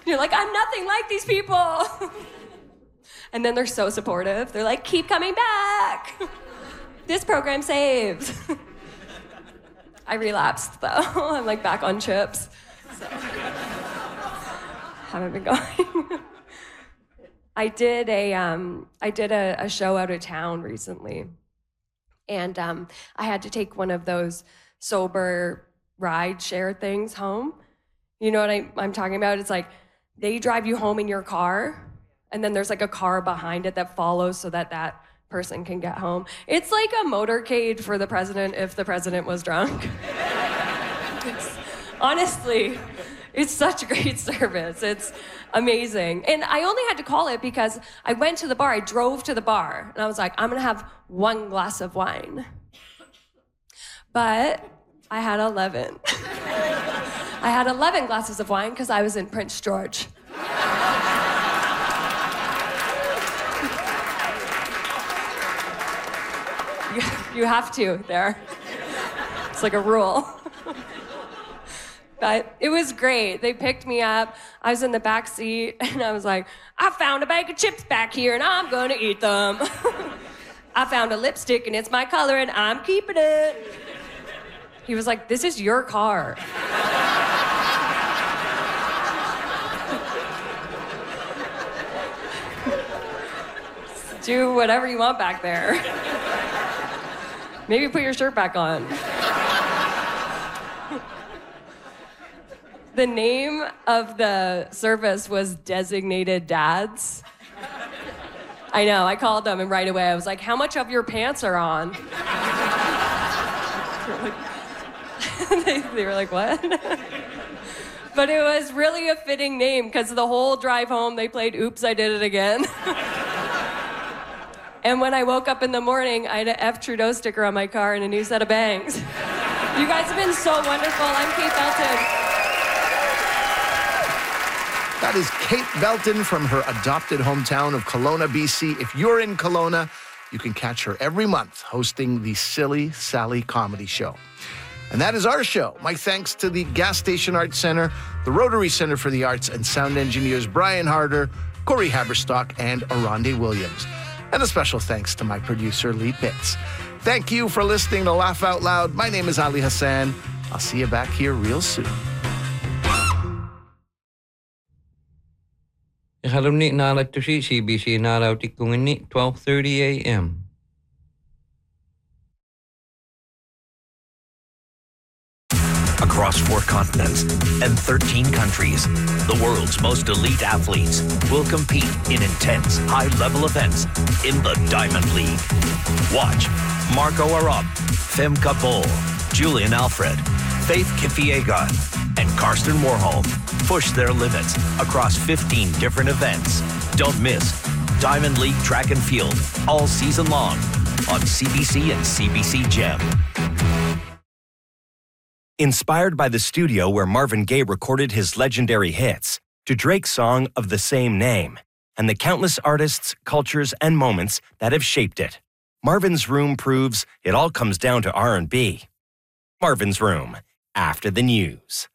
You're like, I'm nothing like these people. And then they're so supportive. They're like, keep coming back. This program saves. I relapsed, though. I'm like back on chips. So haven't been going. I did a show out of town recently. And I had to take one of those sober ride share things home. You know what I'm talking about? It's like they drive you home in your car, and then there's like a car behind it that follows so that person can get home. It's like a motorcade for the president if the president was drunk. Honestly, it's such great service. It's amazing. And I only had to call it because I went to the bar, I drove to the bar, and I was like, I'm gonna have one glass of wine. But I had 11. I had 11 glasses of wine because I was in Prince George. You have to there. It's like a rule. But it was great. They picked me up. I was in the back seat, and I was like, I found a bag of chips back here, and I'm gonna eat them. I found a lipstick, and it's my color, and I'm keeping it. He was like, this is your car. Do whatever you want back there. Maybe put your shirt back on. The name of the service was Designated Dads. I know, I called them, and right away I was like, how much of your pants are on? They were like, what? But it was really a fitting name because the whole drive home they played Oops, I Did It Again. And when I woke up in the morning, I had an F. Trudeau sticker on my car and a new set of bangs. You guys have been so wonderful. I'm Kate Belton. That is Kate Belton from her adopted hometown of Kelowna, BC. If you're in Kelowna, you can catch her every month hosting the Silly Sally Comedy Show. And that is our show. My thanks to the Gas Station Arts Center, the Rotary Center for the Arts, and sound engineers Brian Harder, Corey Haberstock, and Aronde Williams. And a special thanks to my producer, Lee Pitts. Thank you for listening to Laugh Out Loud. My name is Ali Hassan. I'll see you back here real soon. Ihalumni naalaktusi CBC naalautikungini 12:30 a.m. Across 4 continents and 13 countries, the world's most elite athletes will compete in intense, high-level events in the Diamond League. Watch Marco Arop, Femke Bol, Julian Alfred, Faith Kipyegon, and Karsten Warholm push their limits across 15 different events. Don't miss Diamond League Track and Field all season long on CBC and CBC Gem. Inspired by the studio where Marvin Gaye recorded his legendary hits, to Drake's song of the same name, and the countless artists, cultures, and moments that have shaped it, Marvin's Room proves it all comes down to R&B. Marvin's Room, after the news.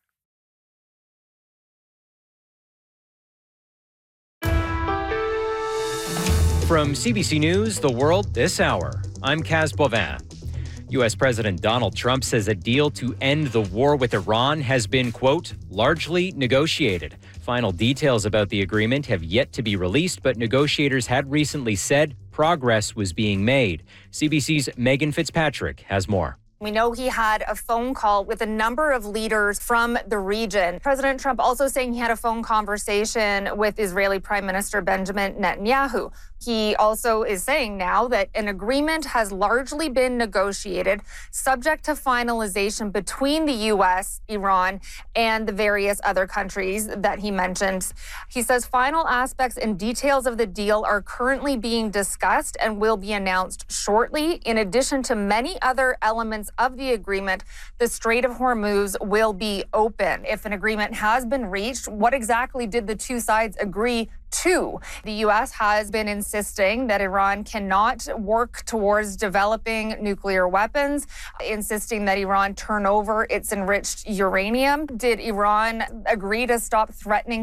From CBC News, The World This Hour, I'm Kaz Bovin. U.S. President Donald Trump says a deal to end the war with Iran has been, quote, largely negotiated. Final details about the agreement have yet to be released, but negotiators had recently said progress was being made. CBC's Megan Fitzpatrick has more. We know he had a phone call with a number of leaders from the region. President Trump also saying he had a phone conversation with Israeli Prime Minister Benjamin Netanyahu. He also is saying now that an agreement has largely been negotiated, subject to finalization between the U.S., Iran, and the various other countries that he mentioned. He says final aspects and details of the deal are currently being discussed and will be announced shortly. In addition to many other elements of the agreement, the Strait of Hormuz will be open. If an agreement has been reached, what exactly did the two sides agree to? The U.S. has been insisting that Iran cannot work towards developing nuclear weapons, insisting that Iran turn over its enriched uranium. Did Iran agree to stop threatening